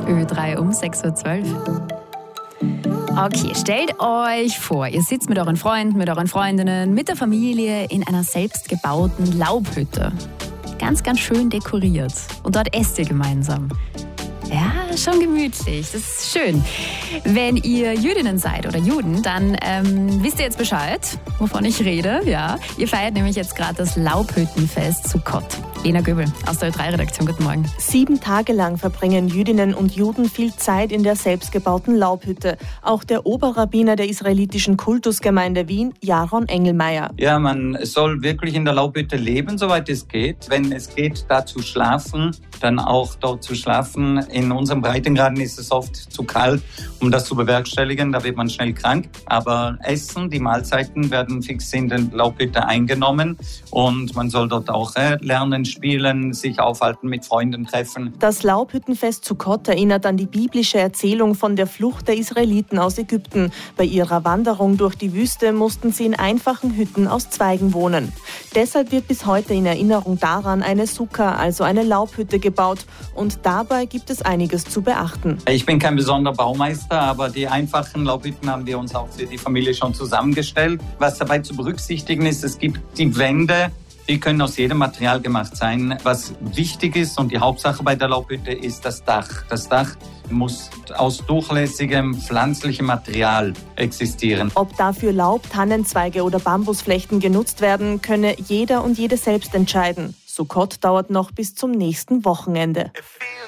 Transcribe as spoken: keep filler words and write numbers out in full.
Ö drei um sechs Uhr zwölf. Okay, stellt euch vor, ihr sitzt mit euren Freunden, mit euren Freundinnen, mit der Familie in einer selbstgebauten Laubhütte. Ganz, ganz schön dekoriert. Und dort esst ihr gemeinsam. Ja, schon gemütlich. Das ist schön. Wenn ihr Jüdinnen seid oder Juden, dann ähm, wisst ihr jetzt Bescheid, wovon ich rede. Ja, ihr feiert nämlich jetzt gerade das Laubhüttenfest Sukkot. Lena Göbel aus der Ö drei Redaktion. Guten Morgen. Sieben Tage lang verbringen Jüdinnen und Juden viel Zeit in der selbstgebauten Laubhütte. Auch der Oberrabbiner der israelitischen Kultusgemeinde Wien, Jaron Engelmeier. Ja, man soll wirklich in der Laubhütte leben, soweit es geht. Wenn es geht, da zu schlafen, dann auch dort zu schlafen. In unserem Breitengraden ist es oft zu kalt, um das zu bewerkstelligen. Da wird man schnell krank. Aber Essen, die Mahlzeiten werden fix in der Laubhütte eingenommen. Und man soll dort auch äh, lernen, spielen, sich aufhalten, mit Freunden treffen. Das Laubhüttenfest Sukkot erinnert an die biblische Erzählung von der Flucht der Israeliten aus Ägypten. Bei ihrer Wanderung durch die Wüste mussten sie in einfachen Hütten aus Zweigen wohnen. Deshalb wird bis heute in Erinnerung daran eine Sukka, also eine Laubhütte, gebaut. Und dabei gibt es einiges zu beachten. Ich bin kein besonderer Baumeister, aber die einfachen Laubhütten haben wir uns auch für die Familie schon zusammengestellt. Was dabei zu berücksichtigen ist, es gibt die Wände, die können aus jedem Material gemacht sein. Was wichtig ist und die Hauptsache bei der Laubhütte ist das Dach. Das Dach muss aus durchlässigem pflanzlichem Material existieren. Ob dafür Laub, Tannenzweige oder Bambusflechten genutzt werden, könne jeder und jede selbst entscheiden. Sukkot dauert noch bis zum nächsten Wochenende.